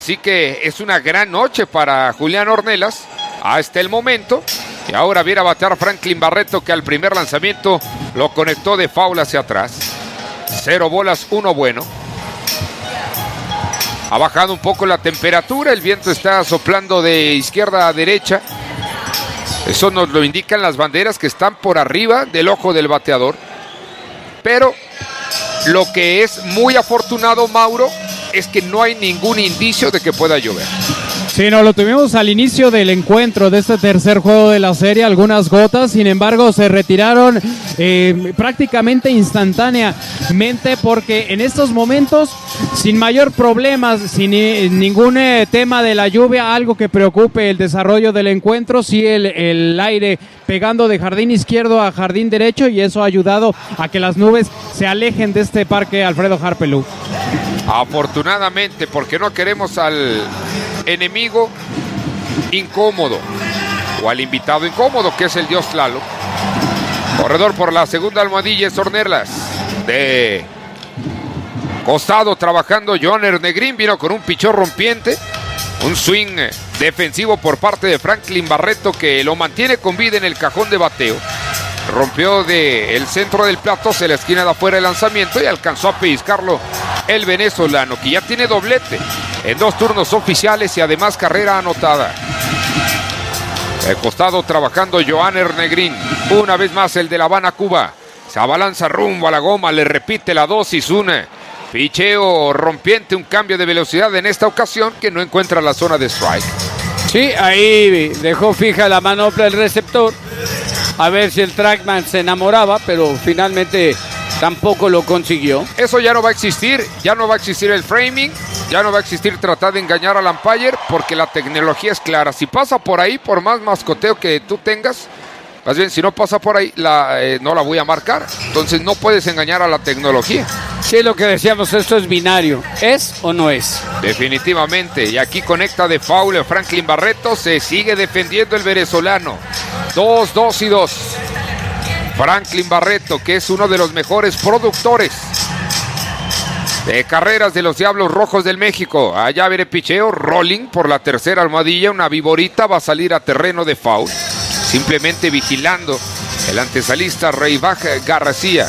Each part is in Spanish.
Así que es una gran noche para Julián Ornelas hasta el momento. Y ahora viene a batear Franklin Barreto, que al primer lanzamiento lo conectó de foul hacia atrás. 0 bolas, 1 bueno. Ha bajado un poco la temperatura, el viento está soplando de izquierda a derecha. Eso nos lo indican las banderas que están por arriba del ojo del bateador. Pero lo que es muy afortunado, Mauro, es que no hay ningún indicio de que pueda llover. Sí, no, lo tuvimos al inicio del encuentro de este tercer juego de la serie, algunas gotas, sin embargo se retiraron prácticamente instantáneamente, porque en estos momentos, sin mayor problemas, sin ningún tema de la lluvia, algo que preocupe el desarrollo del encuentro, sí el aire pegando de jardín izquierdo a jardín derecho, y eso ha ayudado a que las nubes se alejen de este parque Alfredo Harpelú. Afortunadamente, porque no queremos al enemigo incómodo o al invitado incómodo, que es el dios Tlaloc. Corredor por la segunda almohadilla es Ornelas. De costado trabajando Johanner Negrín, vino con un pichón rompiente, un swing defensivo por parte de Franklin Barreto, que lo mantiene con vida en el cajón de bateo. Rompió del centro del plato hacia la esquina de afuera el lanzamiento y alcanzó a pellizcarlo el venezolano, que ya tiene doblete en 2 turnos oficiales y además carrera anotada. De costado trabajando Johanner Negrín. Una vez más el de La Habana, Cuba. Se abalanza rumbo a la goma, le repite la dosis, un picheo rompiente, un cambio de velocidad en esta ocasión que no encuentra la zona de strike. Sí, ahí dejó fija la manopla el receptor, a ver si el trackman se enamoraba, pero finalmente tampoco lo consiguió. Eso ya no va a existir, ya no va a existir el framing, ya no va a existir tratar de engañar al umpire, porque la tecnología es clara. Si pasa por ahí, por más mascoteo que tú tengas, más bien si no pasa por ahí, no la voy a marcar. Entonces no puedes engañar a la tecnología. Sí, lo que decíamos, esto es binario, ¿es o no es? Definitivamente, y aquí conecta de foul Franklin Barreto, se sigue defendiendo el venezolano. 2-2-2. Franklin Barreto, que es uno de los mejores productores de carreras de los Diablos Rojos del México. Allá viene picheo, rolling por la tercera almohadilla, una viborita va a salir a terreno de foul, simplemente vigilando el antesalista Reibaj García.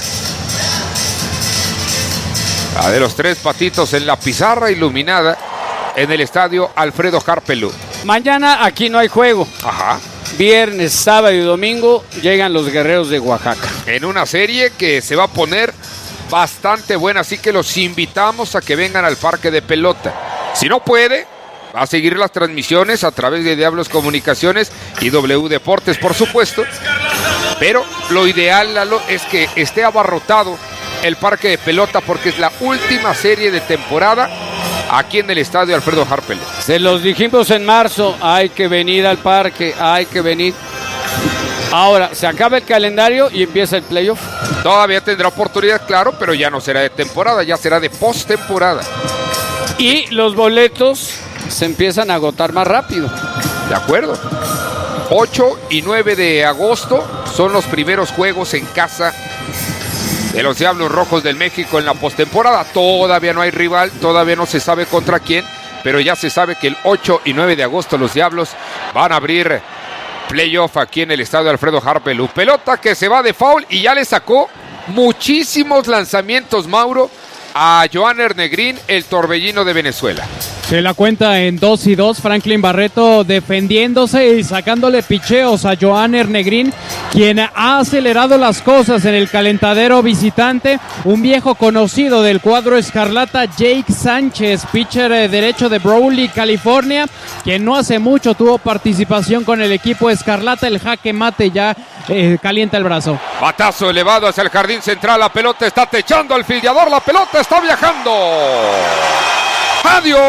La de los 3 patitos en la pizarra iluminada en el estadio Alfredo Harpelú. Mañana aquí no hay juego. Ajá. Viernes, sábado y domingo llegan los Guerreros de Oaxaca. En una serie que se va a poner bastante buena, así que los invitamos a que vengan al parque de pelota. Si no puede, va a seguir las transmisiones a través de Diablos Comunicaciones y W Deportes, por supuesto. Pero lo ideal, Lalo, es que esté abarrotado el parque de pelota, porque es la última serie de temporada aquí en el estadio Alfredo Harpelú. Se los dijimos en marzo, hay que venir al parque, hay que venir. Ahora, se acaba el calendario y empieza el playoff. Todavía tendrá oportunidad, claro, pero ya no será de temporada, ya será de postemporada. Y los boletos se empiezan a agotar más rápido. De acuerdo. 8 y 9 de agosto son los primeros juegos en casa de los Diablos Rojos del México en la postemporada. Todavía no hay rival, todavía no se sabe contra quién, pero ya se sabe que el 8 y 9 de agosto los Diablos van a abrir playoff aquí en el estadio Alfredo Harpelú. Pelota que se va de foul y ya le sacó muchísimos lanzamientos, Mauro, a Johanner Negrín, el torbellino de Venezuela. Se la cuenta en 2-2, Franklin Barreto defendiéndose y sacándole picheos a Johanner Negrín, quien ha acelerado las cosas en el calentadero visitante. Un viejo conocido del cuadro escarlata, Jake Sánchez, pitcher derecho de Brawley, California, quien no hace mucho tuvo participación con el equipo escarlata. El jaque mate ya calienta el brazo. Batazo elevado hacia el jardín central, la pelota está techando al fildeador, la pelota está viajando. ¡Adiós!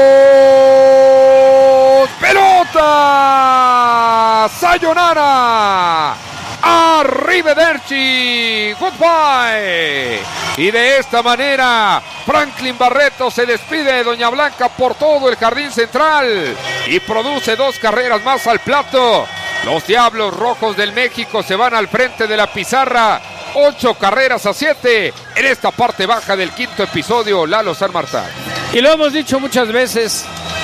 ¡Pelota! ¡Sayonara! ¡Arrivederci! ¡Goodbye! Y de esta manera, Franklin Barreto se despide de Doña Blanca por todo el jardín central y produce 2 carreras más al plato. Los Diablos Rojos del México se van al frente de la pizarra. 8 carreras a 7 en esta parte baja del quinto episodio, Lalo San Martín. Y lo hemos dicho muchas veces,